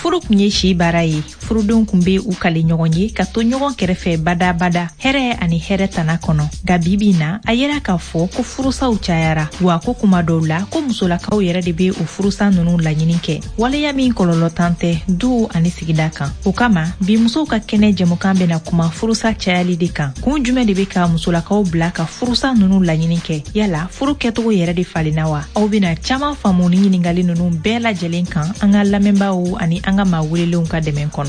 furu kun ye si baara ye furudenw kun be u kale ɲɔgɔn ye ka to ɲɔgɔn kɛrɛfɛ bada hɛrɛ ani hɛrɛ tana kɔnɔ nka bibi na a yera k'a fɔ ko furusaw cayara wa ko kuma dɔw la ko musolakaw yɛrɛ de be o furusa nunu laɲini kɛ waleya min kɔlɔlɔ tan tɛ du ani sigida kan o kama bi musow ka kɛnɛ jɛmukan bena kuma furusa cayali de kan kun jumɛn de be ka musolakaw bila ka furusa nunu laɲini kɛ yala furu kɛtogo yɛrɛ de falenna wa aw bena caman faamu ni ɲiningali nunu bɛɛ lajɛlen kan an ka lamɛnbaaw ani an ka maawelelenw ka dɛmɛ kɔnɔ.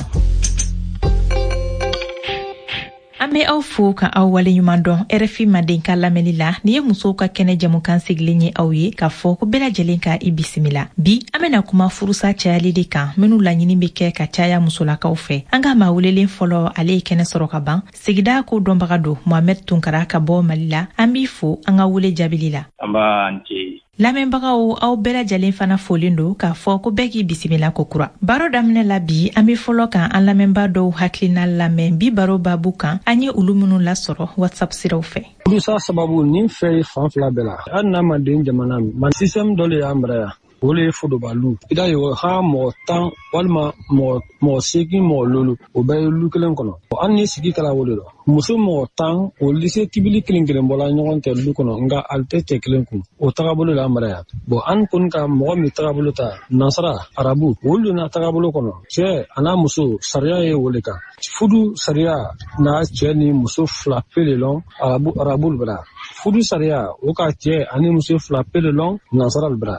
An bɛ aw fo ka aw waleɲuman dɔn RFI Manden ka lamɛnni la ni ye musow ka kɛnɛ jɛmukan sigilen ye aw ye k'a fɔ ko bɛɛ lajɛlen ka i bisimila. Bi an bɛna kuma furusa cayali de kan minnu laɲini bɛ kɛ ka caya musolakaw fɛ. An ka maawelelen fɔlɔ ale ye kɛnɛ sɔrɔ ka ban sigida ko dɔnbaga don Mohamed Tunkara ka bɔ Mali la. An b'i fo an ka wele jaabili la. An b'an ce. Lamɛnbagaw aw bɛɛ lajɛlen fana folen don k'a fɔ ko bɛɛ k'i bisimila kokura. Baro daminɛ la bi an bɛ fɔlɔ kan an lamɛnba dɔw hakilina lamɛn bi baro babu kan an ye olu minnu lasɔrɔ WhatsApp siraw fɛ. Furusa sababu nin fɛn ye fan fila bɛɛ la. Hali n'a ma den jamana min système dɔ le y'an bara yan. O le ye fodobalu. I da ye ha mɔgɔ 10 walima mɔgɔ 8 mɔgɔ lolo o bɛɛ ye lu kelen kɔnɔ. An ni sigi kɛla o de la. Muso mɔgɔ 10 o lycée tibili kelen bɔla ɲɔgɔn tɛ lu kɔnɔ nka ali tɛ cɛ kelen kun. O tagabolo la an bara yan. An kɔni ka mɔgɔ min tagabolo ta nansara arabu olu na tagabolo kɔnɔ. Cɛ ana muso sariya ye o le kan. Fudu sariya n'a cɛ ni muso fila pele lɔn arabu bara. Fudu sariya o ka cɛ ani muso fila pele lɔn nansara bara.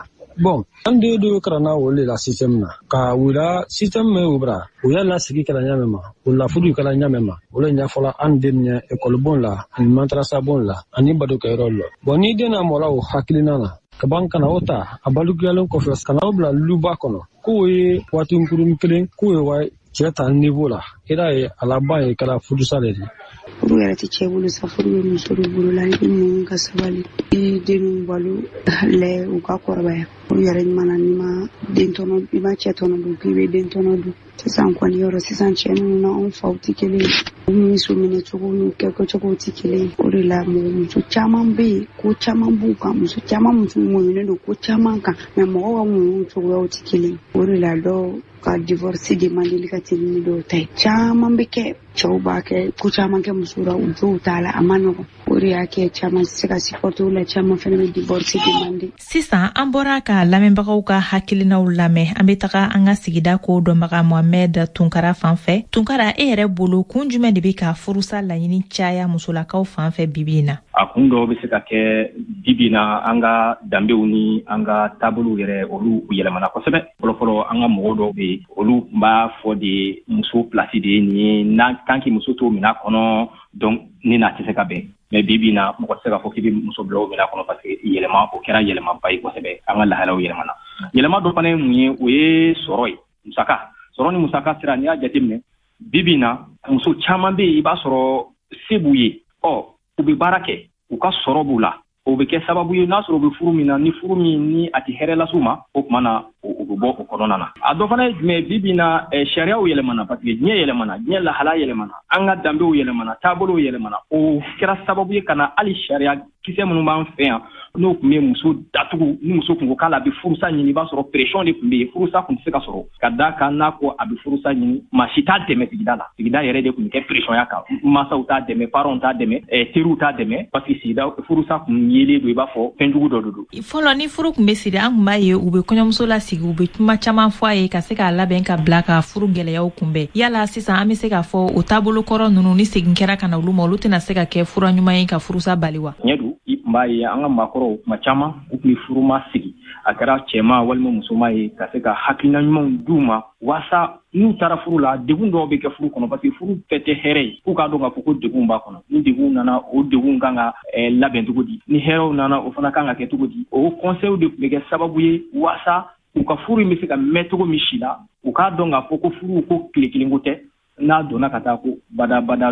An de do karana wole la système na ka wula système me ubra o ya la sigi kala nyame ma o la fudu kala nyame ma o le nya fola an de nya école bon la ani madrasa bon la ani badu kayro lo ni de na mola o hakilina na ka ban kana ota abalu galen ko fes kana obla luba kono ko ye watu nkurum kelen ko ye wa ceta niveau la ira ye alaba ye kala fudu saledi furu yɛrɛ tɛ cɛ bolo sa furu bɛ muso de bolo la i ninnu ka sabali i denw balo lɛ u ka kɔrɔbaya furu yɛrɛ ɲuman na n'i ma den tɔnɔ i ma cɛ tɔnɔ dun k'i bɛ den tɔnɔ dun sisan kɔni yɔrɔ sisan cɛ ninnu na anw faw tɛ kelen ye u muso minɛ cogo n'u kɛcogo tɛ kelen ye o de la muso caman bɛ yen ko caman b'u kan muso caman muso ŋɔɲɔnen don ko caman kan mɛ mɔgɔw ka ŋɔɲɔ cogoyaw tɛ kelen ye o de la dɔw ka divorce demandeli ka teli ni dɔw ta ye caman bɛ kɛ cɛw b'a kɛ ko caman kɛ muso la u dɔw t'a la a ma nɔgɔn o de y'a kɛ caman se ka supporter u la caman fana bɛ divorce demander. Sisan an bɔra ka lamɛnbagaw ka hakilinaw lamɛn an bɛ taga an ka sigida ko dɔnbaga Mohamed Tunkara fanfɛ. Tunkara e yɛrɛ bolo kun jumɛn de bɛ ka furusa laɲini caya musolakaw fanfɛ bibi na? A kun dɔw bɛ se ka kɛ bibi na an ka danbew ni an ka taabolow yɛrɛ olu yɛlɛmana kosɛbɛ. Fɔlɔfɔlɔ an ka mɔgɔw dɔw bɛ yen olu b'a fɔ de muso place de ye nin ye n'an tant que muso t'o mina kɔnɔ donc ni n'a tɛ se ka bɛn. Mais bibi na mɔgɔ tɛ se ka fɔ k'i bɛ muso bila o mina kɔnɔ parce que yɛlɛma o kɛra yɛlɛmaba ye kosɛbɛ an ka lahalaw yɛlɛmana. Yɛlɛma dɔ fana ye mun ye o ye sɔrɔ ye musaka. Sɔrɔ ni musaka sira n'i y'a jateminɛ bibi na muso caman bɛ yen i b'a sɔrɔ se b'u ye u bɛ baara kɛ u ka sɔrɔ b'u la o bɛ kɛ sababu ye n'a sɔrɔ u bɛ furu min na ni furu min ni a tɛ hɛrɛ las'u ma o tuma na u bɛ bɔ o kɔnɔna na. A dɔ fana ye jumɛn bibi na sariyaw yɛlɛmana parce que diɲɛ yɛlɛmana diɲɛ lahala yɛlɛmana an ka danbew yɛlɛmana taabolow yɛlɛmana o kɛra sababu ye ka na hali sariya kisɛ minnu b'an fɛ yan n'o tun bɛ muso datugu ni muso tun ko k'ale a bɛ furusa ɲini i b'a sɔrɔ pression de tun bɛ yen furusa tun tɛ se ka sɔrɔ ka d'a kan n'a ko a bɛ furusa ɲini maa si t'a dɛmɛ sigida la sigida yɛrɛ de tun bɛ kɛ pression ya kan mansaw t'a dɛmɛ parents t'a dɛmɛ teriw t'a dɛmɛ parce que sigida furusa tun yelen don i b'a fɔ fɛn jugu dɔ de don. Fɔlɔ ni furu tun bɛ siri an tun b'a ye u bɛ kɔɲɔmuso lasigi u bɛ kuma caman fɔ a ye ka se k'a labɛn ka bila ka furu gɛlɛyaw kunbɛn yala sisan an bɛ se k'a fɔ o taabolo kɔrɔ ninnu ni segin kɛra ka na olu ma olu tɛna se ka kɛ fura ɲuman ye ka furusa bali wa? Ɲɛ don i tun b'a ye an ka maakɔrɔw tuma caman u tun bɛ furuma sigi a kɛra cɛma walima musoma ye ka se ka hakilina ɲumanw d'u ma walasa n'u taara furu la degun dɔw bɛ kɛ furu kɔnɔ parce que furu bɛɛ tɛ hɛrɛ ye k'u k'a dɔn k'a fɔ ko degun b'a kɔnɔ ni degun nana o degun kan ka labɛn cogo di ni hɛrɛw nana o fana kan ka kɛ cogo di o conseil de tun bɛ kɛ sababu ye walasa u ka furu in bɛ se ka mɛn cogo min si la u k'a dɔn k'a fɔ ko furu ko tile kelen ko tɛ n'a donna ka taa ko bada don.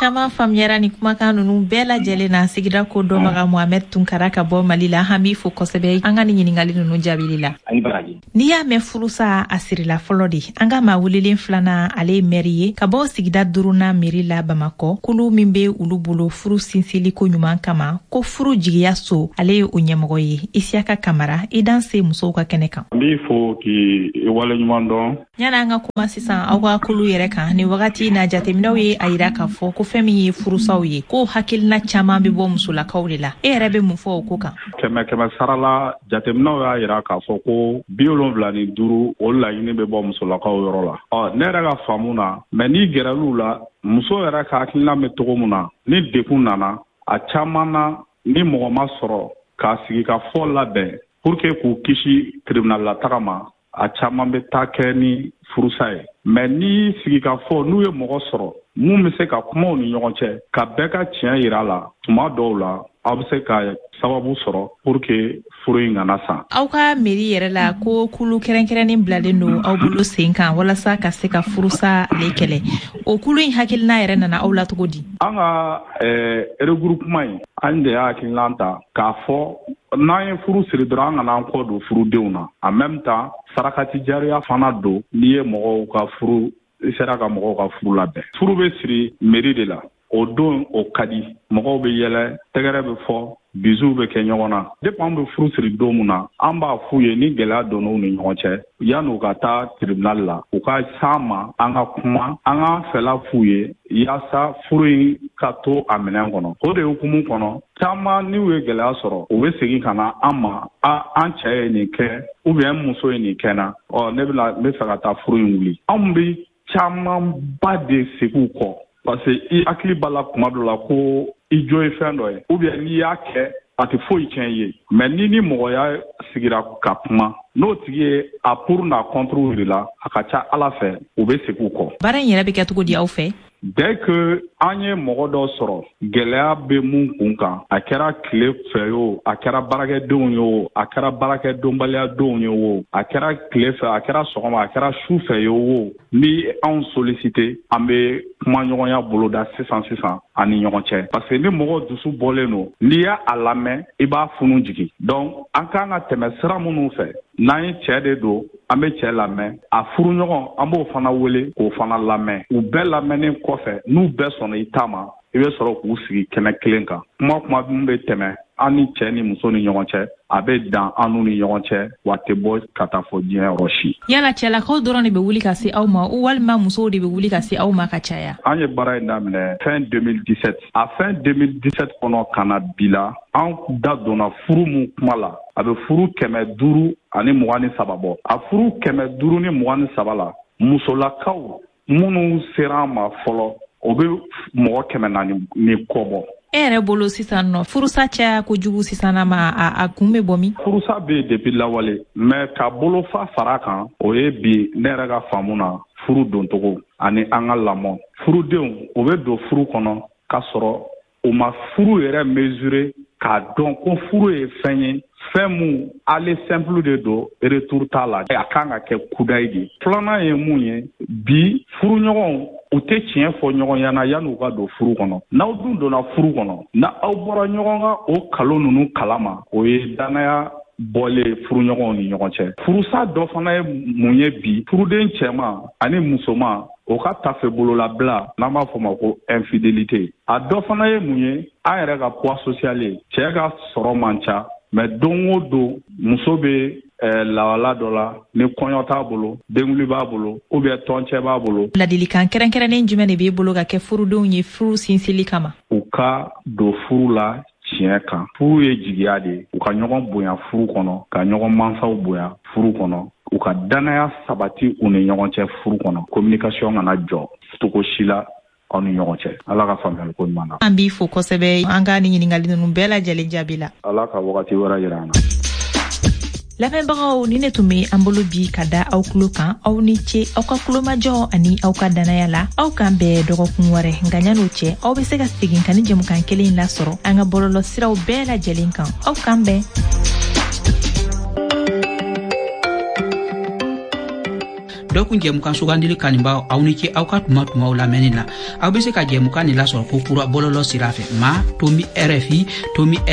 Chama famiyara ni kumakan nunu bɛɛ lajɛlen na sigida ko dɔnbaga Mohamed Tunkara ka bɔ Mali la an b'i fo kosɛbɛ an ka ni ɲiningali nunu jaabili la. N'i y'a mɛn furusa a sirila fɔlɔ de an ka maa welelen filanan ale ye maire ye ka bɔ sigida 4nan mairie la Bamakɔ kulu min bɛ olu bolo furu sinsili ko ɲuman kama ko furu jigiya so ale ye o ɲɛmɔgɔ ye Isiaka Kamara i danse musow ka kɛnɛ kan. N b'i fo k'i wale ɲuman dɔn. Yana an ka kuma sisan aw ka kulu yɛrɛ kan ni wagati na jateminɛw ye a yira k'a fɔ ko fɛn min ye furusaw ye ko hakilina caman bɛ bɔ musolakaw de la e yɛrɛ bɛ mun fɔ o ko kan. Kɛmɛ sarala jateminɛw y'a yira k'a fɔ ko 75 o laɲini bɛ bɔ musolakaw yɔrɔ la. Ne yɛrɛ ka faamu na mais n'i gɛrɛl'u la muso yɛrɛ ka hakilina bɛ cogo min na ni dekun nana a caman na ni mɔgɔ ma sɔrɔ k'a sigi ka fɔ labɛn pour que k'u kisi tribunal la taga ma a caman bɛ taa kɛ ni furusa ye mais ni sigi ka fɔ n'u ye mɔgɔ sɔrɔ mun bɛ se ka kumaw ni ɲɔgɔn cɛ ka bɛɛ ka tiɲɛ yira la tuma dɔw la aw bɛ se ka sababu sɔrɔ pour que furu in kana san. Aw ka mairie yɛrɛ la ko kulu kɛrɛnkɛrɛnnen bilalen don aw bolo sen kan walasa ka se ka furusa ale kɛlɛ o kulu in hakilina yɛrɛ nana aw la cogo di? An ka regroupement in an de y'a hakilina ta k'a fɔ n'an ye furu siri dɔrɔn an kana an kɔ don furudenw na en même temps sarakati jariya fana don n'i ye mɔgɔw ka furu sera ka mɔgɔw ka furu labɛn. Furu bɛ siri mairie de la o don o ka di mɔgɔw bɛ yɛlɛ tɛgɛrɛ bɛ fɔ bizuw bɛ kɛ ɲɔgɔn na depuis an bɛ furu siri don min na an b'a f'u ye ni gɛlɛya donn'u ni ɲɔgɔn cɛ yan'u ka taa tribunal la u ka s'an ma an ka kuma an ka fɛla f'u ye yaasa furu in ka to a minɛn kɔnɔ o de hukumu kɔnɔ caman n'u ye gɛlɛya sɔrɔ u bɛ segin ka na an ma an cɛ ye nin kɛ ou bien muso ye nin kɛ na ne bɛ fɛ ka taa furu in wuli anw bɛ camanba de segin u kɔ parce que i hakili b'a la kuma dɔ la ko i jo ye fɛn dɔ ye ou bien n'i y'a kɛ a tɛ foyi tiɲɛ i ye mais ni mɔgɔya sigira ka kuma n'o tigi ye a pour n'a contre yirila a ka ca Ala fɛ u bɛ segin u kɔ. Baara in yɛrɛ bɛ kɛ cogo di aw fɛ? Dès que an ye mɔgɔ dɔ sɔrɔ gɛlɛya bɛ mun kun kan a kɛra tile fɛ o a kɛra baarakɛdenw ye o a kɛra baarakɛdonbaliyadenw ye o a kɛra tile fɛ a kɛra sɔgɔma a kɛra su fɛ ye o ni anw sollicité an bɛ kumaɲɔgɔnya boloda sisan ani ɲɔgɔn cɛ parce que ni mɔgɔ dusu bɔlen don n'i y'a lamɛn i b'a funu jigin donc an kan ka tɛmɛ sira minnu fɛ n'an ye cɛ de don an bɛ cɛ lamɛn a furuɲɔgɔn an b'o fana wele k'o fana lamɛn u bɛɛ lamɛnnen kɔfɛ n'u bɛɛ sɔnna i ta ma i bɛ sɔrɔ k'u sigi kɛnɛ kelen kan kuma min bɛ tɛmɛ an ni cɛ ni muso ni ɲɔgɔn cɛ a bɛ dan an n'u ni ɲɔgɔn cɛ wa tɛ bɔ ka taa fɔ diɲɛ yɔrɔ si. Yala cɛlakaw dɔrɔn de bɛ wuli ka se aw ma walima musow de bɛ wuli ka se aw ma ka caya? An ye baara in daminɛ fin 2017 a fin 2017 kɔnɔ ka na bi la an da donna furu mun kuma la a bɛ furu 523 bɔ a furu 523 la musolakaw minnu sera an ma fɔlɔ o bɛ mɔgɔ 400 ni kɔ bɔ. E yɛrɛ bolo sisan nɔ furusa caya kojugu sisan ma a kun bɛ bɔ min? Furusa bɛ yen depuis lawale mais ka bolofa fara kan o ye bi ne yɛrɛ ka faamu na furu doncogo ani an ka lamɔ furudenw o bɛ don furu kɔnɔ k'a sɔrɔ o ma furu yɛrɛ mesurer k'a dɔn ko furu ye fɛn ye fɛn mun ale simple de don retour t'a la a kan ka kɛ kudayi de. Filanan ye mun ye bi furuɲɔgɔnw u tɛ tiɲɛ fɔ ɲɔgɔn ɲɛna yan'u ka don furu kɔnɔ n'aw dun donna furu kɔnɔ n'aw bɔra ɲɔgɔn ka o kalo ninnu kalama o ye danaya bɔlen furuɲɔgɔnw ni ɲɔgɔn cɛ. Furusa dɔ fana ye mun ye bi furuden cɛman ani musoman o ka tafe bololabila n'an b'a fɔ ma ko infidélité a dɔ fana ye mun ye an yɛrɛ ka poids social ye cɛ ka sɔrɔ man ca mais don o don muso bɛ lawala dɔ la ni kɔɲɔ t'a bolo denkundi b'a bolo ou bien tɔncɛ b'a bolo. Ladilikan kɛrɛnkɛrɛnnen jumɛn de b'i bolo ka kɛ furudenw ye furu sinsinli kama? U ka don furu la tiɲɛ kan furu ye jigiya de ye u ka ɲɔgɔn bonya furu kɔnɔ ka ɲɔgɔn mansaw bonya furu kɔnɔ u ka danaya sabati u ni ɲɔgɔn cɛ furu kɔnɔ communication kana jɔ cogo si la aw ni ɲɔgɔn cɛ. Ala ka faamuyali ko ɲuman na. An b'i fo kosɛbɛ an ka ni ɲininkali ninnu bɛɛ lajɛlen jaabi la. Ala ka wagati wɛrɛ jira an na. Lamɛnbagaw ni ne tun bɛ an bolo bi ka da aw tulo kan aw ni ce aw ka kulomajɔ ani aw ka danaya la aw kan bɛɛ dɔgɔkun wɛrɛ nka ɲan'o cɛ aw bɛ se ka segin ka ni jɛmukan kelen in lasɔrɔ an ka bɔlɔlɔ siraw bɛɛ lajɛlen kan aw kan bɛn. dɔw kun jɛmukan sugandili kanibaaw aw ni ce aw ka tuma la mɛnni la aw bɛ se ka jɛmukan ni lasɔrɔ ko kura bɔlɔlɔ sira fɛ ma tomi RFI tomi